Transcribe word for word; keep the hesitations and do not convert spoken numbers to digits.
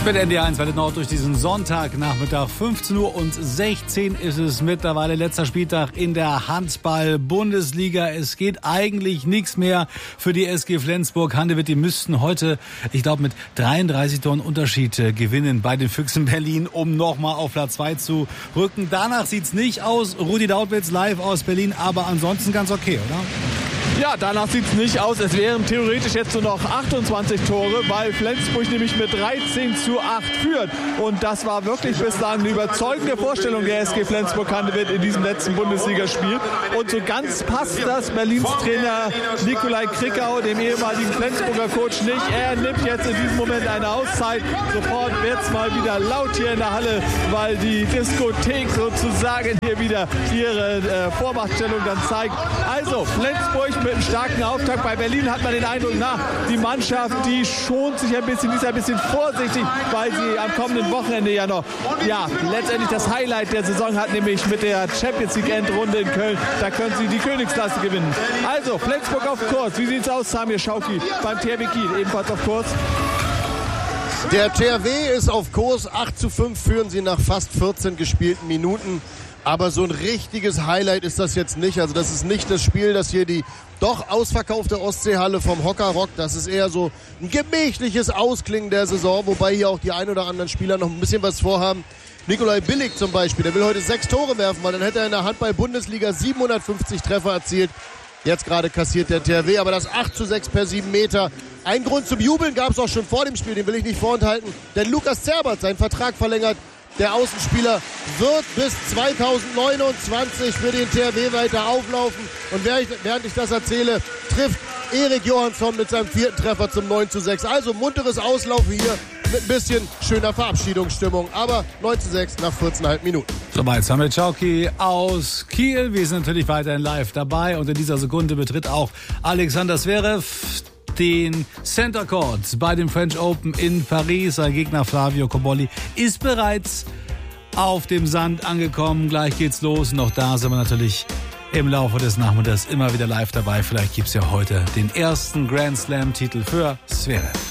Mit N D R eins Welle Nord durch diesen Sonntagnachmittag. fünfzehn Uhr und sechzehn ist es mittlerweile. Letzter Spieltag in der Handball-Bundesliga. Es geht eigentlich nichts mehr für die S G Flensburg-Handewitt. Die müssten heute, ich glaube, mit dreiunddreißig Toren Unterschied gewinnen bei den Füchsen Berlin, um nochmal auf Platz zwei zu rücken. Danach sieht's nicht aus. Rudi Dautwitz live aus Berlin, aber ansonsten ganz okay, oder? Ja, danach sieht es nicht aus. Es wären theoretisch jetzt nur noch achtundzwanzig Tore, weil Flensburg nämlich mit dreizehn zu acht führt. Und das war wirklich bislang eine überzeugende Vorstellung der S G Flensburg-Handewitt in diesem letzten Bundesligaspiel. Und so ganz passt das Berlins Trainer Nikolai Krickau, dem ehemaligen Flensburger Coach, nicht. Er nimmt jetzt in diesem Moment eine Auszeit. Sofort wird es mal wieder laut hier in der Halle, weil die Diskothek sozusagen hier wieder ihre äh, Vormachtstellung dann zeigt. Also Flensburg mit einem starken Auftakt. Bei Berlin hat man den Eindruck, na, die Mannschaft, die schont sich ein bisschen, die ist ein bisschen vorsichtig, weil sie am kommenden Wochenende ja noch, ja, letztendlich das Highlight der Saison hat, nämlich mit der Champions League Endrunde in Köln. Da können sie die Königsklasse gewinnen. Also, Flensburg auf Kurs. Wie sieht's aus, Samir Schauki beim T H W Kiel, ebenfalls auf Kurs? Der T H W ist auf Kurs. acht zu fünf führen sie nach fast vierzehn gespielten Minuten. Aber so ein richtiges Highlight ist das jetzt nicht. Also das ist nicht das Spiel, das hier die doch ausverkaufte Ostseehalle vom Hocker rockt. Das ist eher so ein gemächliches Ausklingen der Saison, wobei hier auch die ein oder anderen Spieler noch ein bisschen was vorhaben. Nikolai Billig zum Beispiel, der will heute sechs Tore werfen, weil dann hätte er in der Handball-Bundesliga siebenhundertfünfzig Treffer erzielt. Jetzt gerade kassiert der T H W, aber das acht zu sechs per sieben Meter. Ein Grund zum Jubeln gab es auch schon vor dem Spiel, den will ich nicht vorenthalten. Denn Lukas Zerbert seinen Vertrag verlängert. Der Außenspieler wird bis zweitausendneunundzwanzig für den T H W weiter auflaufen. Und während ich das erzähle, trifft Erik Johansson mit seinem vierten Treffer zum neun zu sechs. Also munteres Auslaufen hier mit ein bisschen schöner Verabschiedungsstimmung. Aber neun zu sechs nach vierzehn Komma fünf Minuten. Soweit Samir Schauki aus Kiel. Wir sind natürlich weiterhin live dabei. Und in dieser Sekunde betritt auch Alexander Zverev den Center Court bei dem French Open in Paris. Sein Gegner Flavio Cobolli ist bereits auf dem Sand angekommen. Gleich geht's los. Noch da sind wir natürlich im Laufe des Nachmittags immer wieder live dabei. Vielleicht gibt's ja heute den ersten Grand Slam Titel für Zverev.